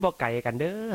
บ่ไกลกันเด้อ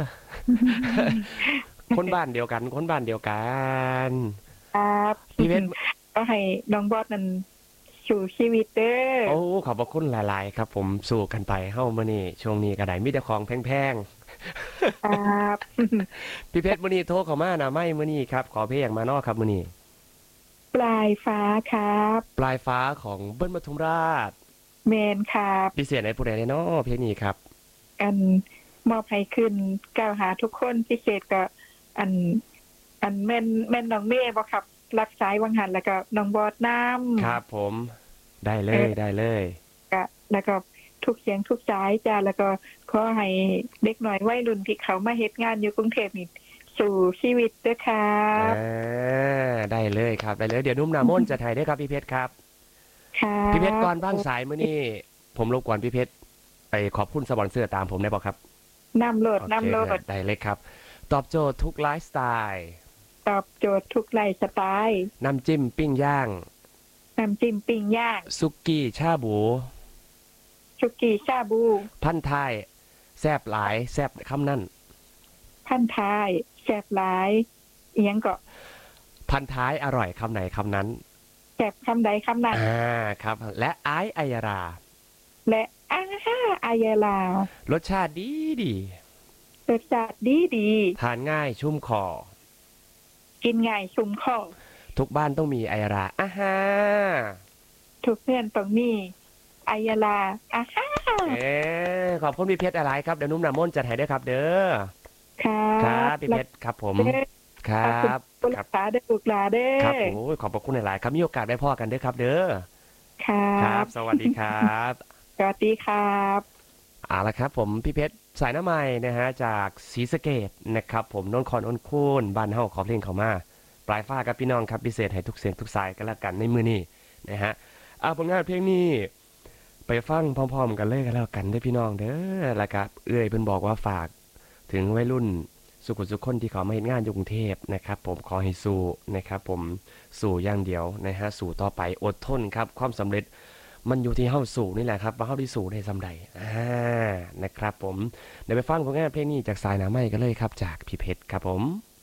คนบ้านเดียวกันคนบ้านเดียวกันครับพี่เพชรก็ให้น้องบอสนั่นสู่ชีวิตเด้โอ้อขอบพระคุณหลายๆครับผมสู้กันไปเฮ้ามื้อนี้ช่วงนี้ก็ได้มีแต่ของแพงครับๆพี่เพชรมื้อนี้โทรเข้ามานะไม่มื้อนี้ครับขอเพลงมาเนาะครับมื้อนี้ปลายฟ้าครับปลายฟ้าของเบิ้ลปทุมราชแมนครับพิเศษในผู้ใดเนาะเพลงนี้ครับอันมอบให้ขึ้นกล่าวหาทุกคนพิเศษก็อันแม่นน้องเมย์บ่ครับรับสายวังหันแล้วก็น้องบอสน้ครับำผมได้เลยได้เลยก็แล้วก็ทุกเสียงทุกสายจ้าแล้วก็ขอให้เด็กหน่อยวัยรุ่นที่เขามาเฮ็ดงานอยู่กรุงเทพนี่สู่ชีวิตเด้อครับได้เลยครับได้เลยเดี๋ยวนุ่มนามนจะถ่ายได้ครับพี่เพชรครับครับพี่เพชรก่อนบ้างสายมื้อนี้ผมรบกวนพี่เพชรไปขอบคุณสปอนเซอร์ตามผมได้ป่ะครับนำโหลดโอเคนำโหลดได้เลยครับตอบโจทย์ทุกไลฟ์สไตล์ตอบโจทย์ทุกไลฟ์สไตล์น้ำจิ้มปิ้งย่างน้ำจิ้มปิ้งย่างซุกี้ชาบูสุกี้ชาบูพันท้ายแซบหลายแซบคำนั่นพันท้ายแซ่บหลายเอียงก็พันท้ายอร่อยคำไหนคำนั้นแซ่บคำใดคำนั้นครับและไอซ์ไอยาราและอาฮาอายาลารสชาติดีดีรสชาติดีดีทานง่ายชุ่มคอกินง่ายชุ่มคอทุกบ้านต้องมีไอยาราทุกเพื่อนต้องมีอายาลาอาฮาขอบคุณพี่เพชรอะไรครับเดี๋ยวนุ่มนามนจัดให้ด้วยครับเด้อครับพี่เพชรครับผมครัขอบคุณบผู้ครับรักษาได้ลูกหลาเด้ครับอโอ้ยขอบพระคุณหลายๆครับมีโอกาสได้พ่อกันเด้อครับเด้อครัครับบสวัสดีครับสวัสดีครับเอาละครับผมพี่เพชรสายน้ำใหม่นะฮะจากศรีสะเกษนะครับผมนนท์คอนอ้นคูนบ้านเฮาขอเพลงเขามาปลายฟ้ากับพี่น้องครับพิเศษให้ทุกเสียงทุกสายกันแล้วกันในมือนี้นะฮะผลงานเพลงนี้ไปฟังพร้อมๆกันเลยกันแล้วกันได้อพี่น้องเด้อแล้วครับเอ้ยเพิ่นบอกว่าฝากถึงวัยรุ่นสุขุมสุขคนที่เขามาเฮ็ดงานอยู่กรุงเทพนะครับผมขอให้สู้นะครับผมสู้อย่างเดียวนะฮะสู้ต่อไปอดทนครับความสำเร็จมันอยู่ที่เฮาสู้นี่แหละครับว่าเฮาได้สู้ได้สำใดนะครับผมเดี๋ยวไปฟังผลงานเพลงนี้จากสายหนาไม้กันเลยครับจากพี่เพชรครับผม